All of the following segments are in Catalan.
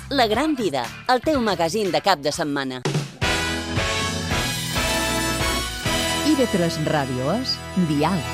La Gran Vida, el teu magazín de cap de setmana. IB3 Ràdio és Diàleg.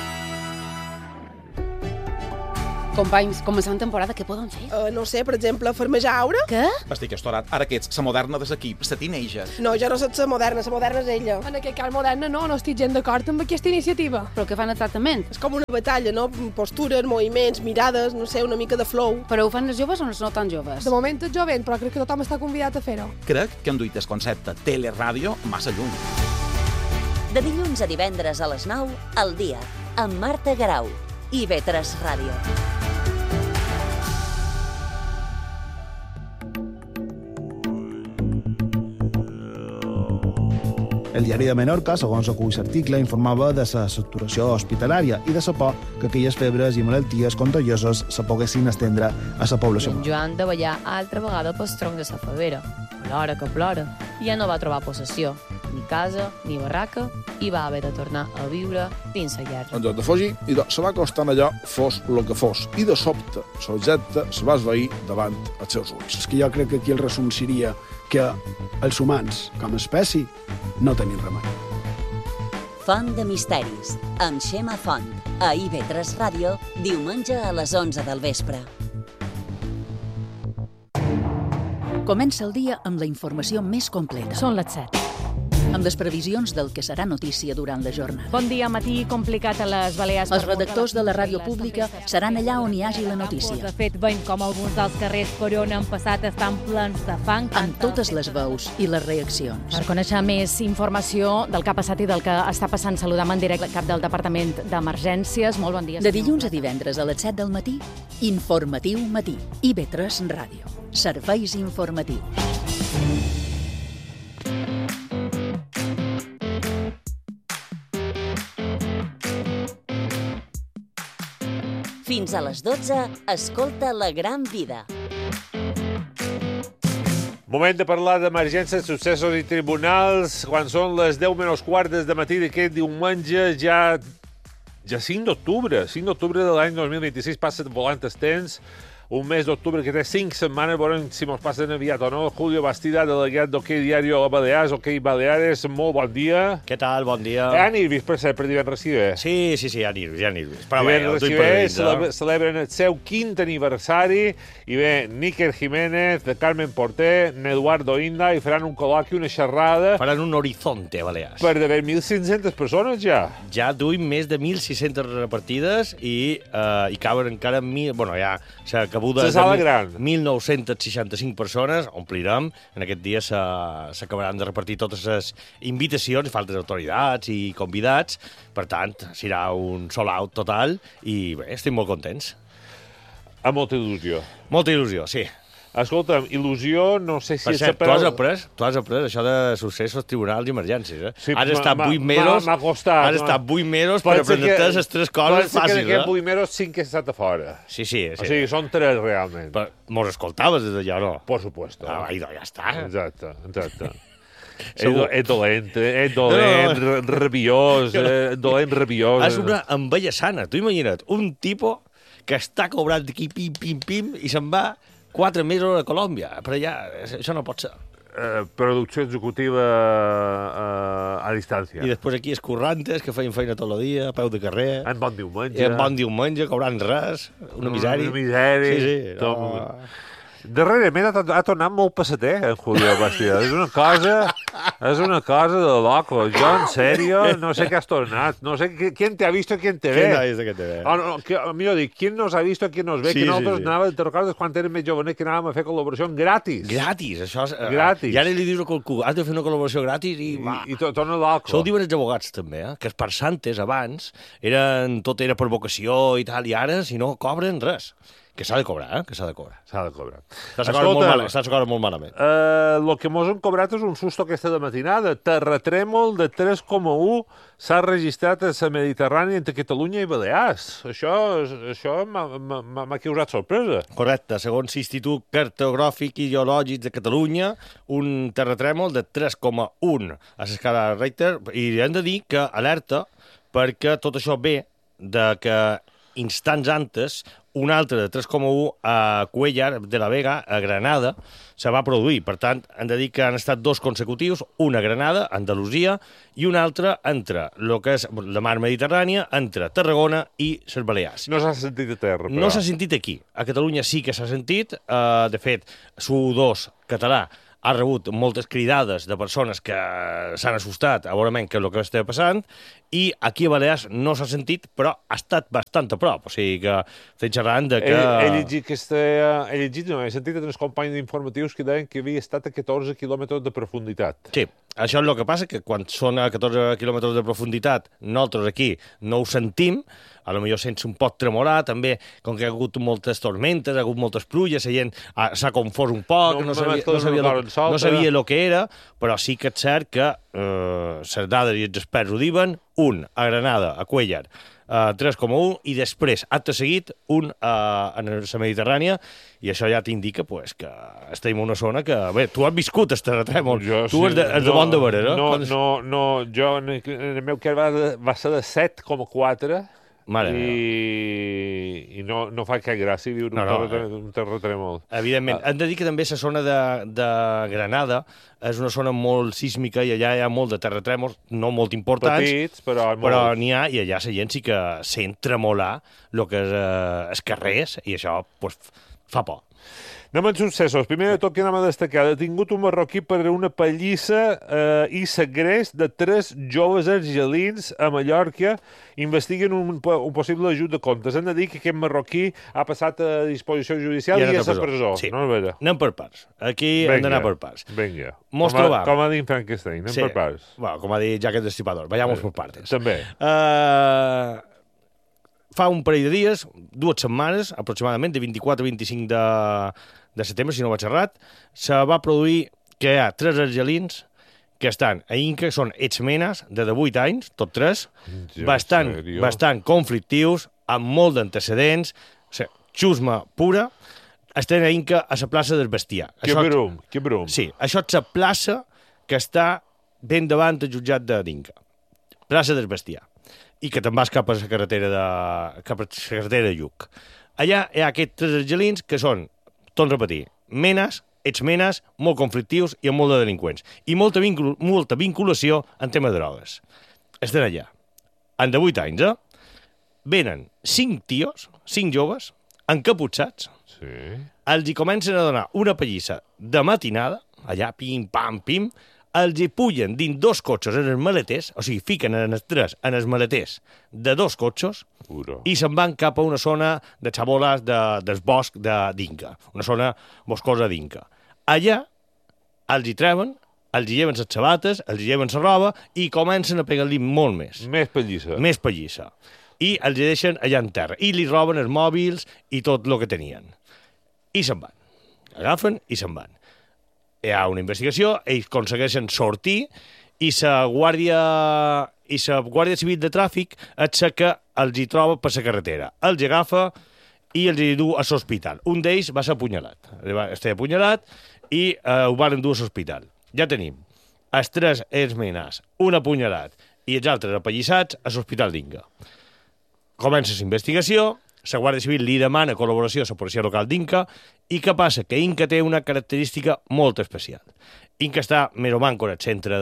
Companys, començant temporada, què podem fer? No sé, per exemple, farmejar aura? Què? Estic estorat. Ara que ets la moderna de l'equip, la teenager. No, jo no soc la moderna és ella. En aquest cas moderna no estic gens d'acord amb aquesta iniciativa. Però què fan exactament? És com una batalla, no? Postures, moviments, mirades, no sé, una mica de flow. Però ho fan els joves o no tan joves? De moment és jovent, però crec que tothom està convidat a fer-ho. Crec que han duit el concepte teleràdio massa lluny. De dilluns a divendres a les 9, al dia, amb Marta Garau, IB3 Ràdio. El diari de Menorca, segons acull l'article, informava de la saturació hospitalària i de la por que aquelles febres i malalties contagioses se poguessin estendre a la població. En Joan de ballar altra vegada pel tronc de la favera. Plora que plora. I ja no va trobar possessió, ni casa, ni barraca, i va haver de tornar a viure dins la guerra. En lloc de fugir, se va acostant allò, fos el que fos, i de sobte, l'objecte se va esvair davant els seus ulls. És que jo crec que aquí el resum seria que els humans, com a espècie, no tenim remei. Font de misteris, amb Xema Font, a IB3 Ràdio, diumenge a les 11 del vespre. Comença el dia amb la informació més completa. Són les 7. Amb les previsions del que serà notícia durant la jornada. Bon dia, matí complicat a les Balears. Els redactors de la ràdio pública seran allà on hi hagi la notícia. De fet, veiem com alguns dels carrers per on han passat estan plens de fang. Amb totes les veus i les reaccions. Per conèixer més informació del que ha passat i del que està passant, saludam en directe el cap del Departament d'Emergències. Molt bon dia. De dilluns a divendres a les 7 del matí, Informatiu Matí. IB3 Ràdio. Serveis informatius. Fins a les 12, escolta La Gran Vida. Moment de parlar d'emergències, successos i tribunals. Quan són les 10 menys quart de matí d'aquest diumenge, ja 5 d'octubre. 5 d'octubre de l'any 2026 passa volant el temps. Un mes d'octubre que té 5 setmanes, veurem si mos passen aviat o no. Julio Bastida, delegat d'Hockey Diario a Balears. Hockey Baleares, molt bon dia. Què tal? Bon dia. Hi ha nervis per divendres Ciber. Sí, hi ha nervis. Però divendres Ciber celebren el seu 5º aniversari i ve Níker Jiménez, de Carmen Porter, Eduardo Inda, i faran un col·loqui, una xerrada. Faran un horizonte a Balears. Per d'haver 1.500 persones ja. Ja duim més de 1.600 repartides i caben encara 1.000... Bueno, ja s'ha cabuda de 1.965 persones, omplirem. En aquest dia s'acabaran de repartir totes les invitacions, faltes autoritats i convidats. Per tant, serà un sold out total i bé, estem molt contents. Amb molta il·lusió. Molta il·lusió, sí. Escolta'm, il·lusió, no sé si... Per cert, tu has après això de successos, tribunals i emergències, eh? Sí, has estat 8 mesos... M'ha costat. Has estat 8 mesos per aprendre-te les 3 coses fàcils, que d'aquests 8 mesos 5 que he estat a fora. Sí. O sigui, són 3 realment. Però mos escoltaves des d'allà, no? Por supuesto. Ja està. Exacte. És dolent, rabiós, És una enveja sana. Tu imagina't, un tipus que està cobrant aquí pim, i se'n va 4 mesos a Colòmbia. Per allà, això no pot ser. Producció executiva a distància. I després aquí escurrantes, que feien feina tot el dia, a peu de carrer. En bon diumenge. Cobrant res. Una misèria. Sí. Darrerament ha tornat molt passater, en Julio Bastida. És una cosa de loco. Jo, en sèrio, no sé què has tornat. No sé quién te ha visto, quién te ve. ¿Quién ha visto, quién te ve? Millor dic, quién nos ha visto, quién nos ve. Que nosaltres anàvem, te recordes quan érem més jovenets, que anàvem a fer col·laboració gratis. Gratis, això és... Gratis. I ara li dius a qualcú, has de fer una col·laboració gratis i torna loco. Això ho diuen els abogats, també, que els parsantes, abans, tot era per vocació i tal, i ara, si no, cobren res. Que s'ha de cobrar, que s'ha de cobrar. S'ha de cobrar molt malament. El que mos han cobrat és un susto aquesta de matinada. Terratrèmol de 3,1 s'ha registrat a la Mediterrània entre Catalunya i Balears. Això m'ha causat sorpresa. Correcte. Segons l'Institut Cartogràfic i Geològic de Catalunya, un terratrèmol de 3,1 a l'escala Richter. I hem de dir que alerta perquè tot això ve de que instants antes un altre de 3,1 a Cuellar de la Vega, a Granada, se va produir. Per tant, han de dir que han estat 2 consecutius, una a Granada, Andalusia, i una altra entre el que és la mar Mediterrània, entre Tarragona i les Balears. No s'ha sentit a terra, però. No s'ha sentit aquí. A Catalunya sí que s'ha sentit. De fet, SU2 català ha rebut moltes cridades de persones que s'han assustat a veure què és el que estava passant, i aquí a Balears no s'ha sentit, però ha estat bastant a prop. O sigui que estem xerrant de que... He sentit els companys d'informatius que deien que havia estat a 14 quilòmetres de profunditat. Sí, això és el que passa, que quan són a 14 quilòmetres de profunditat, nosaltres aquí no ho sentim, a lo millor sents un pot tremolar, també, com que ha hagut moltes tormentes, ha hagut moltes pluges, la gent s'ha confós un poc, no sabia el que era, però sí que és cert que les dades i els experts ho diuen, un a Granada, a Cuellar, 3,1, i després, acte seguit, un a la Mediterrània, i això ja t'indica que estem en una zona que... Bé, tu has viscut el terratrèmol, tu ets de bon de veure, no? No, jo en el meu cas va ser de 7,4, i no fa cap gràcia viure un terratrèmol. Evidentment. Hem de dir que també la zona de Granada és una zona molt sísmica i allà hi ha molt de terratrèmols, no molt importants, petits, però n'hi ha, i allà la gent sí que sent tremolar el que és els carrers, i això fa por. Anem amb successos. Primer de tot, que anem a destacar. Detingut un marroquí per una pallissa i segrest de 3 joves argelins a Mallorca. Investiguen un possible ajut de comptes. Hem de dir que aquest marroquí ha passat a disposició judicial i és a presó. Sí. No, anem per parts. Aquí hem d'anar per parts. Vinga. Com ha dit Frankenstein, anem per parts. Com ha dit Jack el Destripador. Vayamos per partes. També. Fa un parell de dies, 2 setmanes, aproximadament, de 24 a 25 de setembre, si no vaig errat, se va produir que hi ha 3 argelins que estan a Inca, són exmenes de 18 anys, tot 3, bastant conflictius, amb molt d'antecedents, xusma pura, estan a Inca a la plaça del Bestiar. Que brum. Sí, això és la plaça que està ben davant del jutjat d'Inca. Plaça del Bestiar. I que te'n vas cap a la carretera de Lluc. Allà hi ha aquests 3 argelins que són, torno a repetir, menes, exmenes, molt conflictius i amb molt de delinqüents. I molta vinculació en tema de drogues. Estan allà. Han de 8 anys, Venen 5 tios, 5 joves, encaputxats, els hi comencen a donar una pallissa de matinada, allà, pim, pam, pim, els hi pullen dins 2 cotxes en els maleters, o sigui, fiquen en els 3 en els maleters de 2 cotxes i se'n van cap a una zona de xaboles del bosc d'Inca, una zona boscosa d'Inca. Allà els hi treuen, els hi lleven les sabates, els hi lleven la roba i comencen a pegar-li molt més. Més pallissa. Més pallissa. I els hi deixen allà en terra. I li roben els mòbils i tot el que tenien. I se'n van. Agafen i se'n van. Hi ha una investigació, ells aconsegueixen sortir i la Guàrdia Civil de Tràfic és la que els hi troba per la carretera. Els hi agafa i els hi du a l'hospital. Un d'ells va ser apunyalat. Estava apunyalat i ho van dur a l'hospital. Ja tenim els 3 exmenes, un apunyalat i els altres apallissats a l'hospital d'Inca. Comença la investigació, la Guàrdia Civil li demana col·laboració a la policia local d'Inca, i què passa? Que Inca té una característica molt especial. Inca està més o menys al centre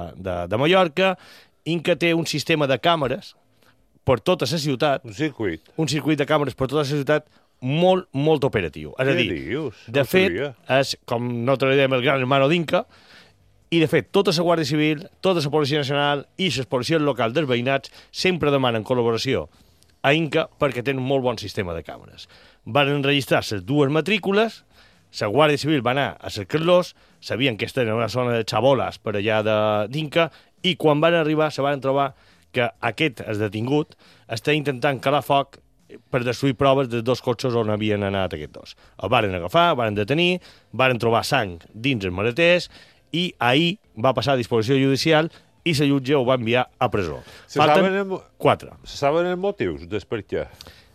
de Mallorca, Inca té un sistema de càmeres per tota la ciutat. Un circuit. Un circuit de càmeres per tota la ciutat molt, molt operatiu. És a dir, de fet, és, com nosaltres diem, el gran hermano d'Inca, i de fet, tota la Guàrdia Civil, tota la Policia Nacional i les policies locals dels veïnats sempre demanen col·laboració a Inca perquè tenen un molt bon sistema de càmeres. Van enregistrar les 2 matrícules, la Guàrdia Civil va anar a cercar-los, sabien que estaven en una zona de xaboles per allà d'Inca, i quan van arribar se van trobar que aquest, el detingut, està intentant calar foc per destruir proves dels 2 cotxes on havien anat aquests 2. El varen agafar, el varen detenir, varen trobar sang dins els maleters, i ahir va passar a disposició judicial i la jutge ho va enviar a presó. Falten 4. Se saben els motius del per què?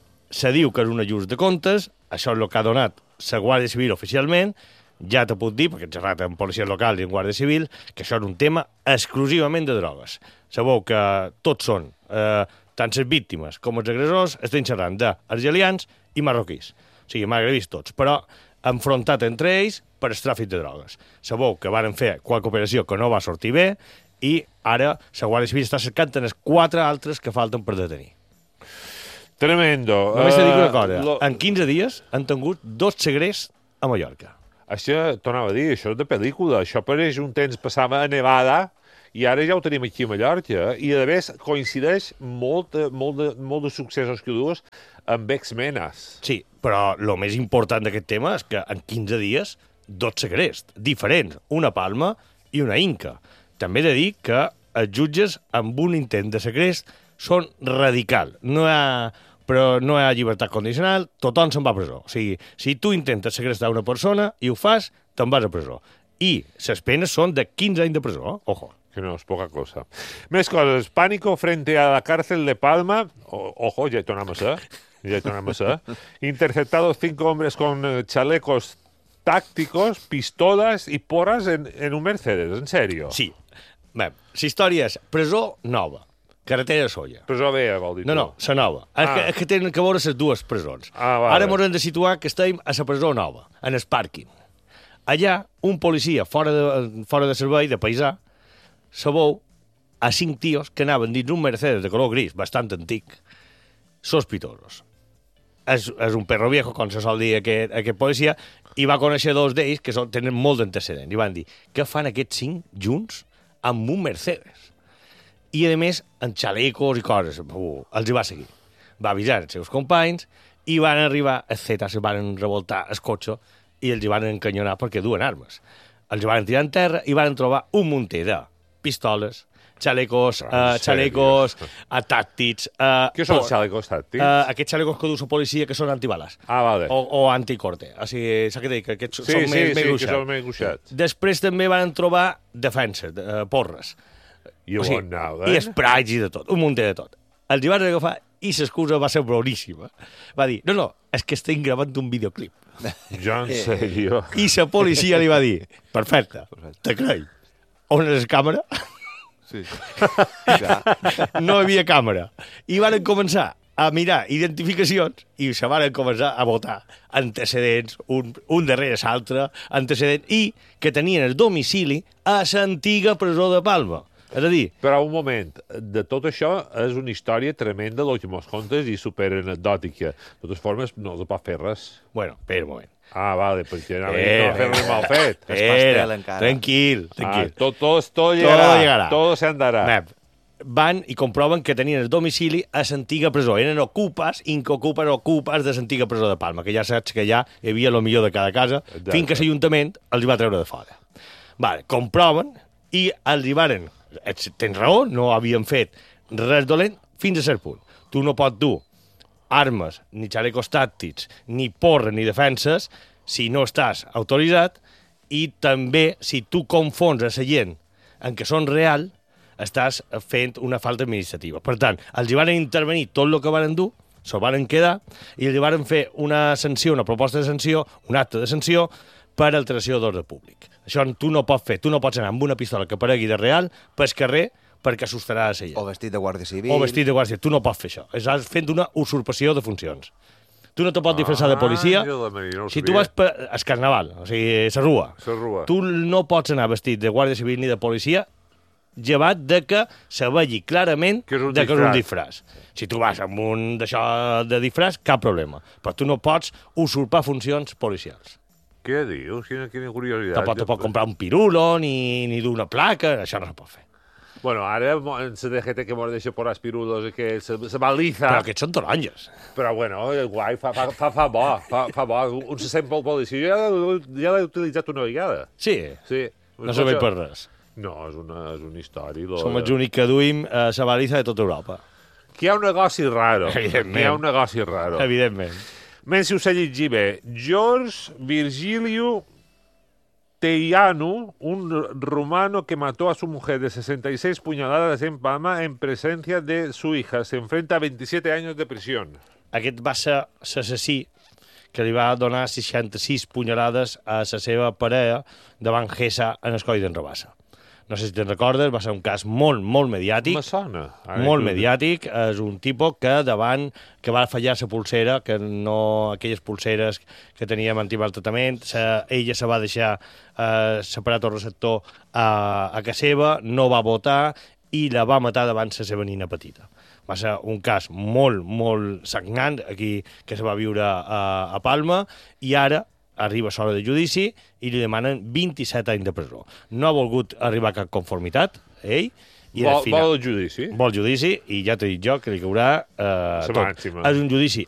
Se diu que és un ajust de comptes, això és el que ha donat la Guàrdia Civil oficialment, ja te puc dir, perquè he xerrat amb policia local i amb Guàrdia Civil, que això és un tema exclusivament de drogues. Sabeu que tots són, tant les víctimes com els agressors, estem xerrant d'argelians i marroquís. O sigui, magrebís tots, però enfrontat entre ells per el tràfic de drogues. Sabeu que varen fer qualque operació que no va sortir bé i ara la Guàrdia Civil està cercant els 4 altres que falten per detenir. Tremendo. Només te dic una cosa. En 15 dies han tingut 2 segrests a Mallorca. Això, tornava a dir, això és de pel·lícula. Això pareix un temps passava a Nevada i ara ja ho tenim aquí a Mallorca. I, a més, coincideix molt de successos que dues amb exmenes. Sí, però el més important d'aquest tema és que en 15 dies 2 segrests diferents, una Palma i una Inca. També he de dir que els jutges amb un intent de segrest són radical. Però no hi ha llibertat condicional, tothom se'n va a presó. O sigui, si tu intentes segrestar una persona i ho fas, te'n vas a presó. I les penes són de 15 anys de presó, ojo. Que no és poca cosa. Més coses. Pánico frente a la cárcel de Palma. Ojo, ya tornamos a Interceptados 5 hombres con chalecos tácticos, pistolas y porras en un Mercedes. ¿En serio? Sí. Bé, la història és presó nova, carretera de Solla. Presó vella, vol dir tu? No, la nova. És que tenen que veure les dues presons. Vale. Ara ens hem de situar que estem a la presó nova, en el pàrquing. Allà, un policia fora de servei, de paisà, sabeu a 5 tios que anaven dins un Mercedes de color gris, bastant antic, sospitosos. És un perro viejo, com se sol dir aquest policia, i va conèixer 2 d'ells que tenen molt d'antecedents. I van dir, què fan aquests 5 junts amb un Mercedes? I, a més, en xalecos i coses. Els hi va seguir. Va avisar els seus companys i van arribar, els zetas van revoltar el cotxe i els hi van encanyonar perquè duen armes. Els hi van tirar en terra i van trobar un munter de pistoles, xalecos tàctics... Què són xalecos tàctics? Aquests xalecos que du la policia que són antibales. Vale. O anticorte. O sigui, s'ha de dir que aquests són més gruixats. Després també van trobar defenses, porres. I sprays i de tot, un munter de tot. Els hi van agafar i l'excusa va ser boníssima. Va dir, no, és que estem gravant un videoclip. Ja en sèrio? I la policia li va dir, perfecte, te creig. On és la càmera? Sí. No hi havia càmera. I van començar a mirar identificacions i se van començar a votar antecedents, un darrere l'altre, antecedents, i que tenien el domicili a l'antiga presó de Palma. És a dir... Però un moment, de tot això és una història tremenda, el que mos contes, i superanecdòtica. De totes formes, no es pot fer res. Bueno, espera un moment. Vale, perquè no va fer res mal fet. Tranquil. Todo llegarà. Todo se andarà. Van i comproven que tenien el domicili a l'antiga presó. Eren ocupes de l'antiga presó de Palma, que ja saps que ja hi havia el millor de cada casa, fins que l'Ajuntament els va treure de fora. Vale, comproven i els hi varen... Tens raó, no havien fet res dolent fins a cert punt. Tu no pots dur armes, ni xalecos tàctics, ni porres, ni defenses, si no estàs autoritzat, i també, si tu confons a la gent en què són real, estàs fent una falta administrativa. Per tant, els hi van intervenir tot el que van dur, se'l van quedar, i els hi van fer una sanció, una proposta de sanció, un acte de sanció, per alteració d'ordre públic. Això tu no pots fer. Tu no pots anar amb una pistola que paregui de real pel carrer perquè assustarà a la gent. O vestit de guàrdia civil. Tu no pots fer això. Estàs fent una usurpació de funcions. Tu no te pots disfressar de policia. Si tu vas per el carnaval, o sigui, la rua, tu no pots anar vestit de guàrdia civil ni de policia llevat de que se vegi clarament que és un disfraç. Si tu vas amb un d'això de disfraç, cap problema. Però tu no pots usurpar funcions policials. Què dius? Quina curiositat. Tampoc te pot comprar un pirulo, ni dur una placa, això no se pot fer. Bueno, ara en la DGT que mos deixa por els pirulos i que se baliza... Però aquests són taronges. Però bueno, guai, fa bo. Un se sent pel policia, ja l'he utilitzat una vegada. Sí? No serveix per res. No, és una història. Som els únics que duim la baliza de tota Europa. Que hi ha un negoci raro. Evidentment. Evidentment. Men si us he llegit bé, George Virgilio Teianu, un rumano que mató a su mujer de 66 puñaladas en Palma en presencia de su hija. Se enfrenta a 27 años de prisión. Aquest va ser l'assassí que li va donar 66 punyalades a la seva parella davant Gessa en el coll d'en Rabassa. no sé si te'n recordes, va ser un cas molt, molt mediàtic. Me sona. Molt mediàtic. És un tipus que que va fallar la pulsera, que no aquelles pulseres que teníem antimaltratament, ella se va deixar separar el receptor a casa seva, no va votar i la va matar davant la seva nina petita. Va ser un cas molt, molt sagnant aquí que se va viure a Palma i ara arriba l'hora de judici i li demanen 27 anys de presó. No ha volgut arribar a cap conformitat, ell, i vol el judici. Vol judici, i ja t'he dit jo que li caurà tot. Màxima. És un judici